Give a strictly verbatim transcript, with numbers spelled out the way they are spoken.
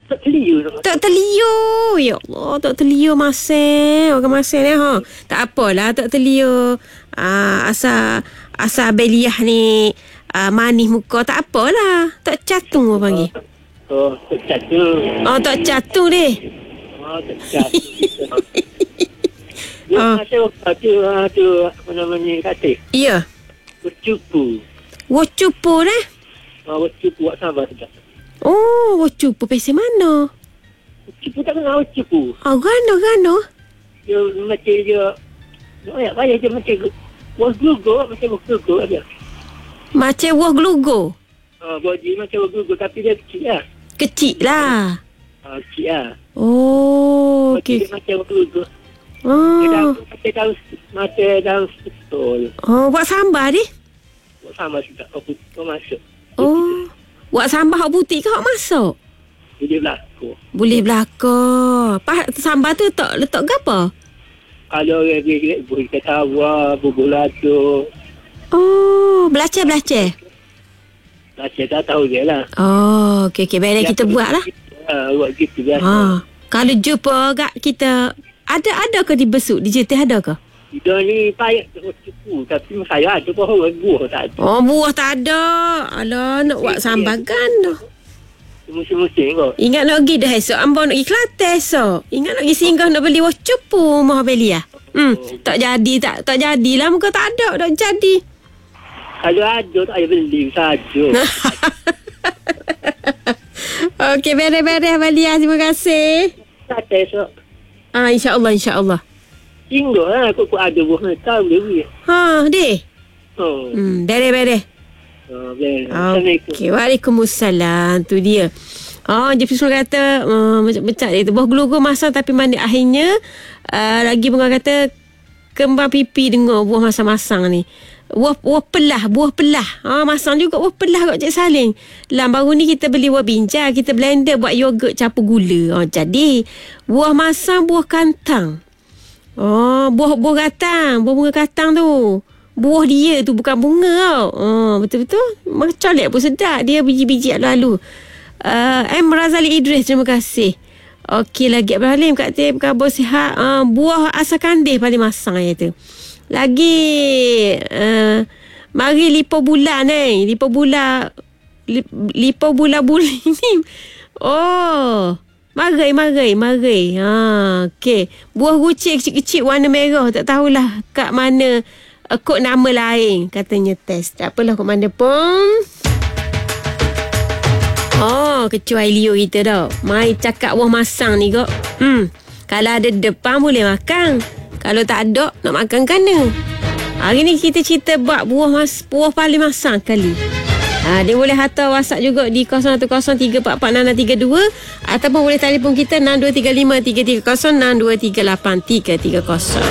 Tak terliur. Tak terliur. Ya Allah, tak terliur masing. Orang masing ni ha. Tak apalah tak terliur. Ah, asal asal Beliah ni ah, manis muka tak apalah. Tak catung orang panggil. Oh, tak catung. Oh, tak catung deh. Oh, tak catung. Dia Ah. kata tu, tu apa namanya kata? Ya. Bercupu. Wo cupu dah. Ah, bercupu buat sabar tak? Oh, wo cupu pesi mana? Bercupu tak kenal bercupu. Oh, gano gano. Dia macam dia banyak banyak dia macam buah glugo, macam buah glugo ada. Macam woh glugo. Ah, buah dia macam buah glugo tapi dia kecil lah. Kecil lah. Ah, kecil lah. Oh, Okey. okey. Dia macam buah glugo. Dia dah Oh. macam daun macam daun setol. Oh, buat sambal ni? Buat sama juga. Kau putih kau masuk. Oh. Buat sambal hak putih ke hak masak? Dia berlaku. Boleh belakang. Pas sambal tu letak letak gapo? Kalau orang dia boleh kata awak, bubur lado. Oh, belacar-belacar. Macam tak tahu dia lah. Oh, okey okey. Baiklah kita buat lah. Ha, buat gitu biasa. Ha. Kalau jumpa gak kita ada ada ke di besuk di J T ada ke? Dia ni payah tu cukup. Tapi saya ada pun buah tak ada. Oh, buah tak ada. Alah, nak buat sambal ganda. Musim-musim kot. Ingat nak pergi dah esok. Ambo nak pergi Kelantan esok. Ingat nak pergi singgah nak beli wacupu Maha Belia. Hmm, tak jadi tak tak jadilah muka tak ada tak jadi. Kalau ada tak payah beli saja. Okey, beres-beres Belia. Terima kasih. Tak ada esok. Ah, insya-Allah insya-Allah. Hingga lah aku, aku ada buah mentah boleh beli. Ha, deh. Oh. Hmm, beres-beres. Oh, boleh. Assalamualaikum. Okey, waalaikumsalam. Tu dia. Oh, je Fisul kata uh, macam-macam dia tu. Buah gelugur masam tapi mandi akhirnya uh, lagi bunga kata kembang pipi dengar buah masam-masam ni. Buah, buah pelah, buah pelah. Ha, masam juga buah pelah kat Cik Saling. Lam baru ni kita beli buah binjai, kita blender buat yogurt campur gula. Oh, jadi buah masam, buah kantang. Oh, buah buah katang, buah bunga katang tu. Buah dia tu bukan bunga tau. Oh, betul-betul. Colek pun sedap. Dia biji-biji lalu. Uh, M. Razali Idris, terima kasih. Okey, lagi Abang Halim kat Tim, khabar sihat. Uh, buah asal kandih paling masang je tu. Lagi uh, mari lipo bulan ni. Lipo bulan li, lipo bulan-bulan ni. Oh, marai, marai, marai. Ha, okey. Buah rucik kecil-kecil warna merah. Tak tahulah kat mana uh, kod nama lain. Katanya test. Tak apalah kod mana pun. Oh, kecuali Leo kita dah. Mai cakap buah masang ni kok. Hmm. Kalau ada depan boleh makan. Kalau tak ada, nak makan kana. Hari ni kita cerita buat buah mas, buah paling masang kali. Ha, dia boleh hantar WhatsApp juga di kosong satu kosong tiga empat empat enam enam tiga dua ataupun boleh telefon kita enam dua tiga lima tiga tiga kosong enam dua tiga lapan tiga tiga kosong.